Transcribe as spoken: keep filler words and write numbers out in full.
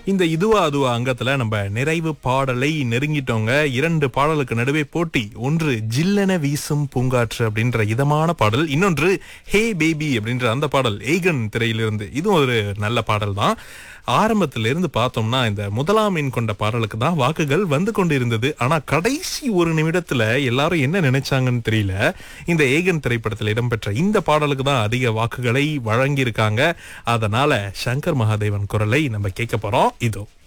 இந்த இதுவா அதுவா அங்கத்துல நம்ம நிறைவு பாடலை நெருங்கிட்டோங்க. இரண்டு பாடலுக்கு நடுவே போட்டி. ஒன்று ஜில்லென வீசும் பூங்காற்று அப்படின்ற இதமான பாடல், இன்னொன்று ஹே பேபி அப்படின்ற அந்த பாடல் ஏகன் திரையிலிருந்து. இதுவும் ஒரு நல்ல பாடல் தான். ஆரம்பத்தில இருந்து பார்த்தோம்னா இந்த முதலாம் எண் கொண்ட பாடலுக்கு தான் வாக்குகள் வந்து கொண்டு இருந்தது. ஆனா கடைசி ஒரு நிமிடத்துல எல்லாரும் என்ன நினைச்சாங்கன்னு தெரியல, இந்த ஏகன் திரைப்படத்தில் இடம்பெற்ற இந்த பாடலுக்கு தான் அதிக வாக்குகளை வழங்கி இருக்காங்க. அதனால சங்கர் மகாதேவன் குரலை நம்ம கேட்க போறோம். இதோ